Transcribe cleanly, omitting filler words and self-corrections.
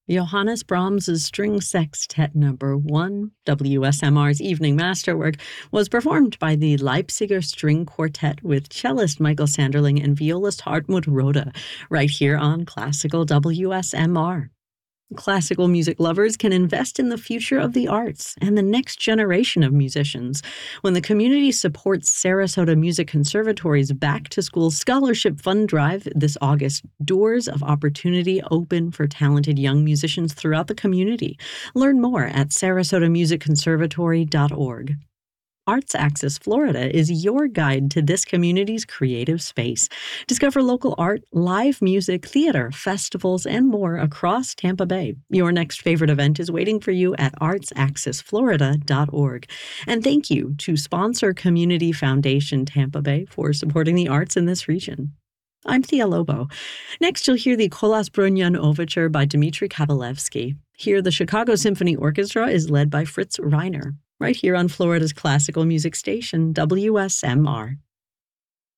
Johannes Brahms's String Sextet Number 1, WSMR's evening masterwork, was performed by the Leipziger String Quartet with cellist Michael Sanderling and violist Hartmut Roda, right here on Classical WSMR. Classical music lovers can invest in the future of the arts and the next generation of musicians when the community supports Sarasota Music Conservatory's Back to School Scholarship Fund Drive this August. Doors of opportunity open for talented young musicians throughout the community. Learn more at sarasotamusicconservatory.org. Arts Axis Florida is your guide to this community's creative space. Discover local art, live music, theater, festivals, and more across Tampa Bay. Your next favorite event is waiting for you at artsaxisflorida.org. And thank you to sponsor Community Foundation Tampa Bay for supporting the arts in this region. I'm Thea Lobo. Next, you'll hear the Kolas Brunyan Overture by Dmitri Kabalevsky. Here, the Chicago Symphony Orchestra is led by Fritz Reiner, right here on Florida's classical music station, WSMR.